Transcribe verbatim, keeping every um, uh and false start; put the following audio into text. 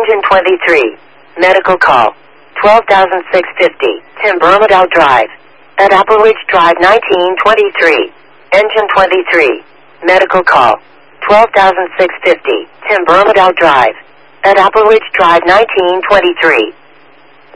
Engine twenty-three. Medical call. twelve thousand six hundred fifty. Tim Bermudow Drive. At Apple Ridge Drive nineteen twenty-three. Engine twenty-three. Medical call. twelve thousand six hundred fifty. Tim Bermudow Drive. At Apple Ridge Drive nineteen twenty-three.